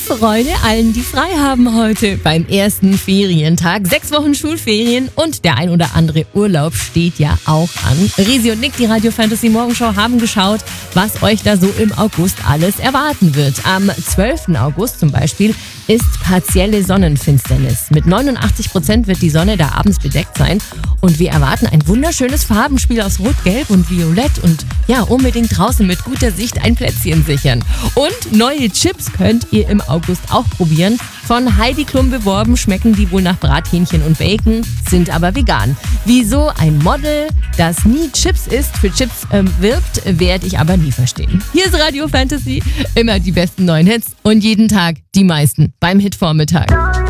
Freude allen, die frei haben heute beim ersten Ferientag. 6 Wochen Schulferien und der ein oder andere Urlaub steht ja auch an. Risi und Nick, die Radio Fantasy Morgenshow, haben geschaut, was euch da so im August alles erwarten wird. Am 12. August zum Beispiel ist partielle Sonnenfinsternis. Mit 89% wird die Sonne da abends bedeckt sein. Und wir erwarten ein wunderschönes Farbenspiel aus Rot, Gelb und Violett. Und ja, unbedingt draußen mit guter Sicht ein Plätzchen sichern. Und neue Chips könnt ihr im August auch probieren. Von Heidi Klum beworben, schmecken die wohl nach Brathähnchen und Bacon, sind aber vegan. Wieso ein Model, das nie Chips isst, für Chips wirbt, werde ich aber nie verstehen. Hier ist Radio Fantasy, immer die besten neuen Hits und jeden Tag die meisten beim Hitvormittag.